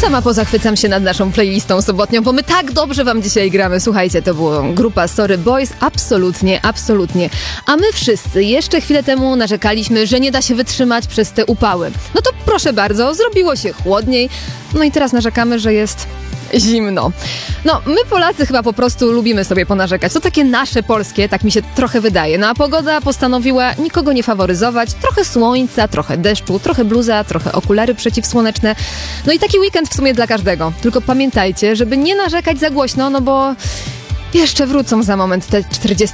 Sama pozachwycam się nad naszą playlistą sobotnią, bo my tak dobrze wam dzisiaj gramy. Słuchajcie, to była grupa Sorry Boys, absolutnie, absolutnie. A my wszyscy jeszcze chwilę temu narzekaliśmy, że nie da się wytrzymać przez te upały. No to proszę bardzo, zrobiło się chłodniej, no i teraz narzekamy, że jest zimno. No, my Polacy chyba po prostu lubimy sobie ponarzekać. To takie nasze polskie, tak mi się trochę wydaje. No a pogoda postanowiła nikogo nie faworyzować. Trochę słońca, trochę deszczu, trochę bluza, trochę okulary przeciwsłoneczne. No i taki weekend w sumie dla każdego. Tylko pamiętajcie, żeby nie narzekać za głośno, no bo jeszcze wrócą za moment te 40